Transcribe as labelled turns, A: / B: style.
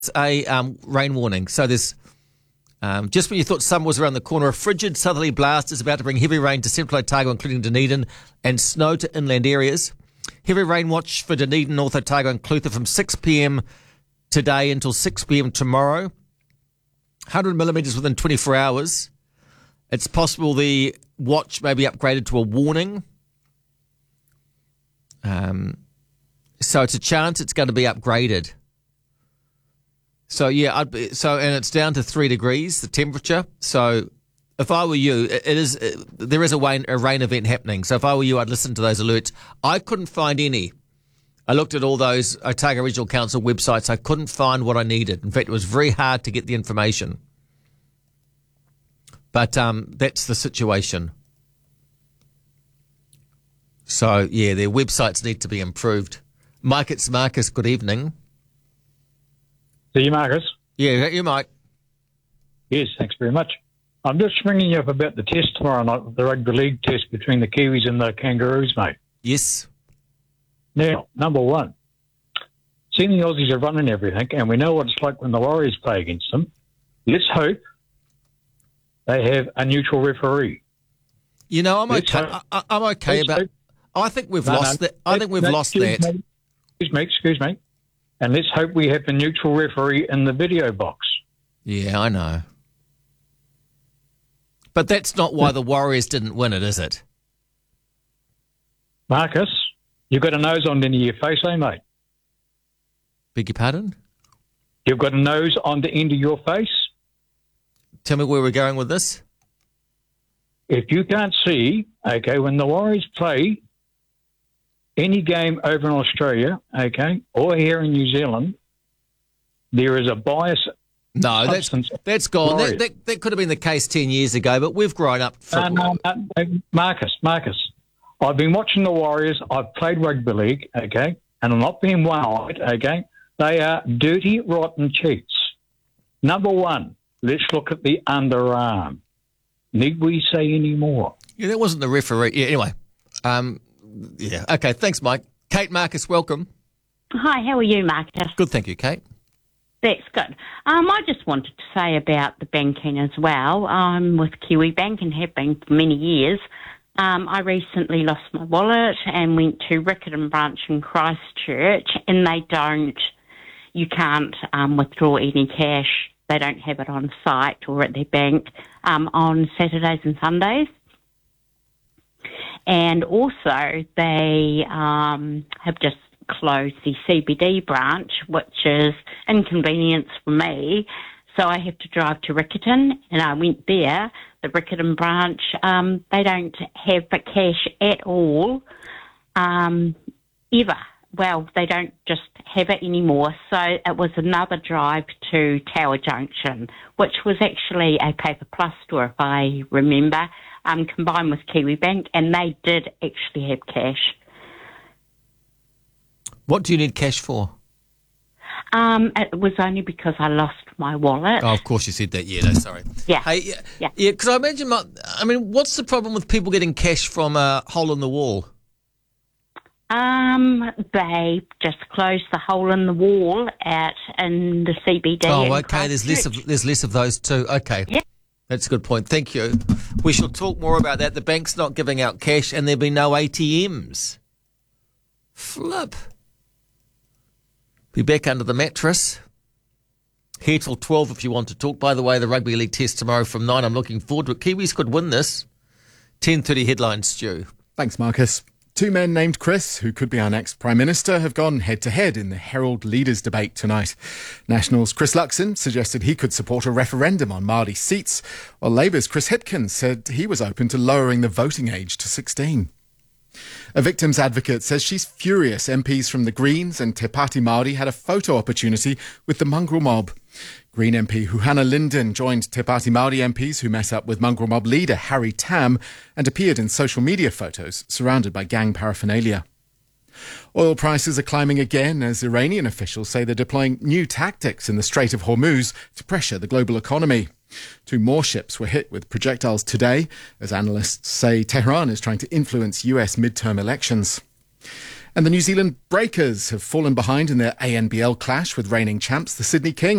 A: a rain warning. So there's just when you thought summer was around the corner, a frigid southerly blast is about to bring heavy rain to central Otago, including Dunedin, and snow to inland areas. Heavy rain watch for Dunedin, North Otago and Clutha from 6 p.m. today until 6 p.m. tomorrow. 100 millimetres within 24 hours. It's possible the watch may be upgraded to a warning. So it's a chance it's going to be upgraded. So yeah, and it's down to 3 degrees, the temperature. So if I were you, there is a rain event happening. So if I were you, I'd listen to those alerts. I couldn't find any. I looked at all those Otago Regional Council websites. I couldn't find what I needed. In fact, it was very hard to get the information. But that's the situation. So yeah, their websites need to be improved. Mike, it's Marcus. Good evening.
B: See you, Marcus.
A: Yeah, you Mike.
B: Yes, thanks very much. I'm just ringing you up about the test tomorrow night, the rugby league test between the Kiwis and the Kangaroos, mate.
A: Yes.
B: Now, number one, seeing the Aussies are running everything, and we know what it's like when the Warriors play against them, let's hope they have a neutral referee.
A: You know, I'm okay. I'm okay about. I think we've lost that. I think we've lost that.
B: Excuse me. And let's hope we have a neutral referee in the video box.
A: Yeah, I know. But that's not why the Warriors didn't win it, is it?
B: Marcus, you've got a nose on the end of your face, eh, mate?
A: Beg your pardon?
B: You've got a nose on the end of your face?
A: Tell me where we're going with this.
B: If you can't see, okay, when the Warriors play any game over in Australia, okay, or here in New Zealand, there is a bias.
A: No, that's gone. That could have been the case 10 years ago, but we've grown up.
B: No, Marcus, I've been watching the Warriors. I've played rugby league, okay, and I'm not being one-eyed, okay. They are dirty, rotten cheats. Number one, let's look at the underarm. Need we say any more?
A: Yeah, that wasn't the referee. Yeah, anyway. Yeah. Okay. Thanks, Mike. Kate, Marcus, welcome.
C: Hi. How are you, Marcus?
A: Good, thank you, Kate.
C: That's good. I just wanted to say about the banking as well. I'm with Kiwi Bank and have been for many years. I recently lost my wallet and went to Riccarton branch in Christchurch, and you can't withdraw any cash. They don't have it on site or at their bank on Saturdays and Sundays. And also, they have just closed the CBD branch, which is inconvenience for me. So I have to drive to Riccarton, and I went there. The Riccarton branch, they don't have cash at all, ever. Well, they don't just have it anymore. So it was another drive to Tower Junction, which was actually a Paper Plus store, if I remember, combined with Kiwi Bank, and they did actually have cash.
A: What do you need cash for?
C: It was only because I lost my wallet.
A: Oh, of course you said that. Yeah, no, sorry.
C: Yeah.
A: Hey, yeah. Because I imagine, what's the problem with people getting cash from a hole in the wall?
C: They just closed the hole in the wall in the CBD.
A: Oh, okay. There's less of those too. Okay.
C: Yeah.
A: That's a good point. Thank you. We shall talk more about that. The bank's not giving out cash, and there'll be no ATMs. Flip. Be back under the mattress. Here till 12 if you want to talk. By the way, the rugby league test tomorrow from 9. I'm looking forward to it. Kiwis could win this. 10:30 headline, Stu.
D: Thanks, Marcus. Two men named Chris, who could be our next Prime Minister, have gone head-to-head in the Herald Leaders debate tonight. National's Chris Luxon suggested he could support a referendum on Māori seats, while Labour's Chris Hipkins said he was open to lowering the voting age to 16. A victims advocate says she's furious MPs from the Greens and Te Pāti Māori had a photo opportunity with the mongrel mob. Green MP Huhana Linden joined Te Pāti Māori MPs who met up with mongrel mob leader Harry Tam and appeared in social media photos surrounded by gang paraphernalia. Oil prices are climbing again as Iranian officials say they're deploying new tactics in the Strait of Hormuz to pressure the global economy. 2 more ships were hit with projectiles today, as analysts say Tehran is trying to influence US midterm elections. And the New Zealand Breakers have fallen behind in their ANBL clash with reigning champs, the Sydney Kings.